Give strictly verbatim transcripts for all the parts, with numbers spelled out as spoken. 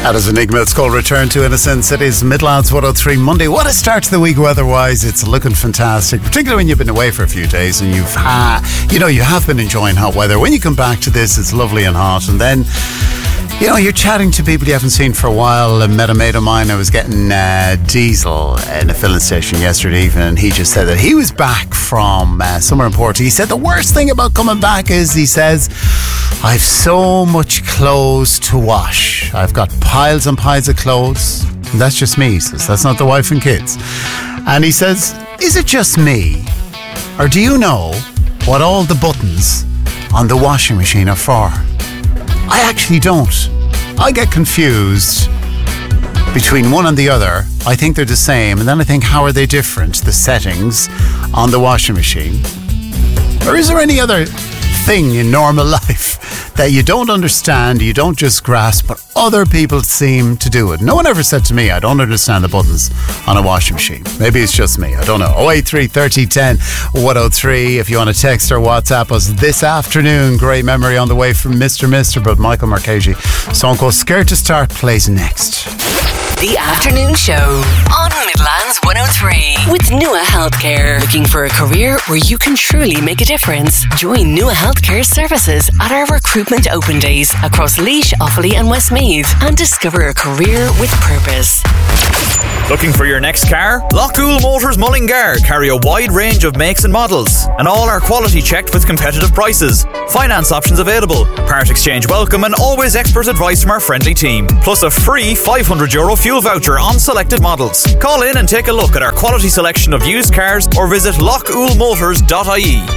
That is Enigma. It's called Return to Innocence. It is Midlands one oh three Monday. What a start to the week weather-wise. It's looking fantastic, particularly when you've been away for a few days and you've ha- you know, you have been enjoying hot weather. When you come back to this, it's lovely and hot. And then, you know, you're chatting to people you haven't seen for a while. I met a mate of mine. I was getting uh, diesel in a filling station yesterday evening, and he just said that he was back from uh, somewhere in Porto. He said the worst thing about coming back is, he says, I've so much clothes to wash. I've got piles and piles of clothes. And that's just me, he says. That's not the wife and kids. And he says, is it just me? Or do you know what all the buttons on the washing machine are for? I actually don't. I get confused between one and the other. I think they're the same, and then I think, how are they different? The settings on the washing machine. Or is there any other thing in normal life that you don't understand, you don't just grasp, but other people seem to do it? No one ever said to me, I don't understand the buttons on a washing machine. Maybe it's just me, I don't know. oh eight three, thirty, ten, one oh three if you want to text or WhatsApp us this afternoon. Great memory on the way from Mister Mister, but Michael Marchesi. Song called Scared to Start plays next. The Afternoon Show on Midlands one oh three with Nua Healthcare. Looking for a career where you can truly make a difference? Join Nua Healthcare Services at our recruitment open days across Laois, Offaly and Westmeath and discover a career with purpose. Looking for your next car? Lockwool Motors Mullingar carry a wide range of makes and models, and all are quality checked with competitive prices. Finance options available, part exchange welcome, and always expert advice from our friendly team. Plus a free five hundred euro fuel voucher on selected models. Call in and take a look at our quality selection of used cars or visit lockwool motors dot I E.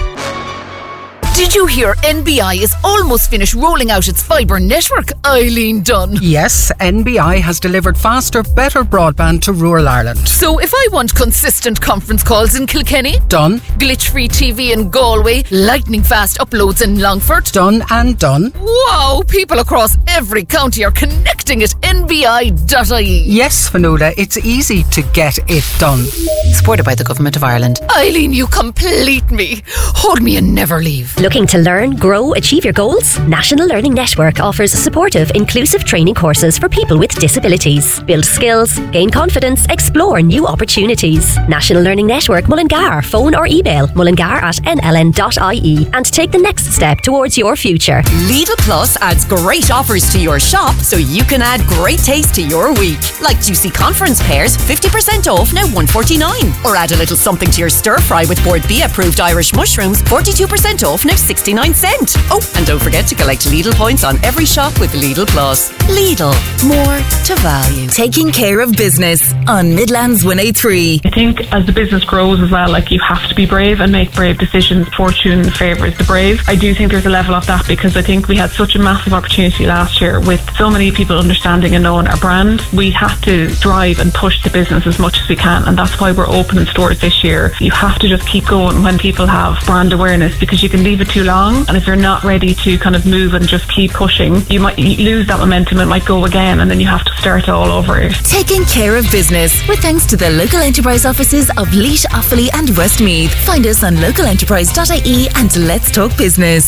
Did you hear N B I is almost finished rolling out its fibre network? Eileen Dunn. Yes, N B I has delivered faster, better broadband to rural Ireland. So if I want consistent conference calls in Kilkenny? Done. Glitch-free T V in Galway? Lightning-fast uploads in Longford? Done and done. Wow, people across every county are connecting at N B I dot I E. Yes, Fionnuala, it's easy to get it done. Supported by the Government of Ireland. Eileen, you complete me. Hold me and never leave. Looking to learn, grow, achieve your goals? National Learning Network offers supportive, inclusive training courses for people with disabilities. Build skills, gain confidence, explore new opportunities. National Learning Network Mullingar. Phone or email mullingar at n l n dot I E and take the next step towards your future. Lidl Plus adds great offers to your shop so you can add great taste to your week. Like juicy conference pears, fifty percent off, now one forty-nine. Or add a little something to your stir fry with Board B approved Irish mushrooms, forty-two percent off, now sixty-nine cent. Oh, and don't forget to collect Lidl points on every shop with Lidl Plus. Lidl, more to value. Taking care of business on Midlands one oh three. I think as the business grows as well, like, you have to be brave and make brave decisions. Fortune favours the brave. I do think there's a level of that because I think we had such a massive opportunity last year with so many people understanding and knowing our brand. We have to drive and push the business as much as we can, and that's why we're opening stores this year. You have to just keep going when people have brand awareness, because you can leave it too long, and if you're not ready to kind of move and just keep pushing, you might lose that momentum. It might go again, and then you have to start all over. Taking care of business with thanks to the local enterprise offices of Laois, Offaly and Westmeath. Find us on local enterprise dot I E and let's talk business.